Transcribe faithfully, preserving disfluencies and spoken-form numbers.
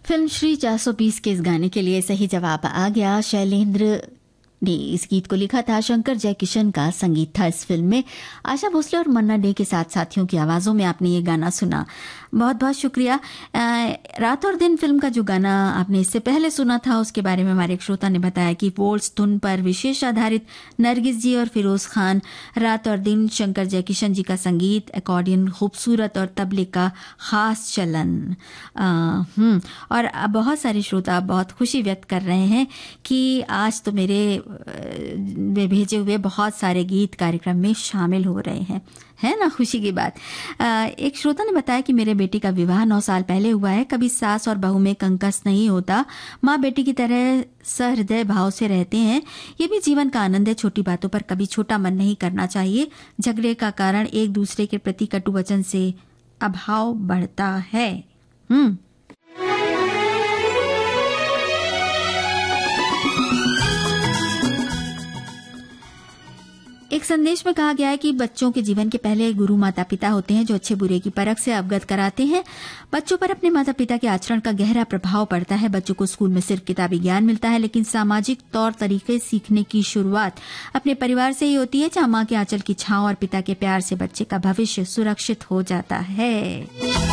Film Shri चार सौ बीस के इस गाने के लिए सही जवाब आ गया। शैलेंद्र ने इस गीत को लिखा था, शंकर जयकिशन का संगीत था इस फिल्म में। आशा भोसले और मन्ना डे के साथ साथियों की आवाज़ों में आपने ये गाना सुना, बहुत बहुत शुक्रिया। रात और दिन फिल्म का जो गाना आपने इससे पहले सुना था उसके बारे में हमारे एक श्रोता ने बताया कि वोल्स धुन पर विशेष आधारित नरगिस जी और फिरोज खान, रात और दिन शंकर जयकिशन जी का संगीत, अकॉर्डियन खूबसूरत और तबले का खास चलन। हम्म और बहुत सारे श्रोता बहुत खुशी व्यक्त कर रहे हैं कि आज तो मेरे भेजे हुए बहुत सारे गीत कार्यक्रम में शामिल हो रहे हैं, है ना, खुशी की बात। एक श्रोता ने बताया कि मेरे बेटी का विवाह नौ साल पहले हुआ है। कभी सास और बहू में कंकस नहीं होता, माँ बेटी की तरह सहृदय भाव से रहते हैं। ये भी जीवन का आनंद है। छोटी बातों पर कभी छोटा मन नहीं करना चाहिए। झगड़े का कारण एक दूसरे के प्रति कटु वचन से अभाव बढ़ता है। हम्म एक संदेश में कहा गया है कि बच्चों के जीवन के पहले गुरु माता पिता होते हैं, जो अच्छे बुरे की परख से अवगत कराते हैं। बच्चों पर अपने माता पिता के आचरण का गहरा प्रभाव पड़ता है। बच्चों को स्कूल में सिर्फ किताबी ज्ञान मिलता है, लेकिन सामाजिक तौर तरीके सीखने की शुरुआत अपने परिवार से ही होती है। जहाँ माँ के आंचल की छांव और पिता के प्यार से बच्चे का भविष्य सुरक्षित हो जाता है।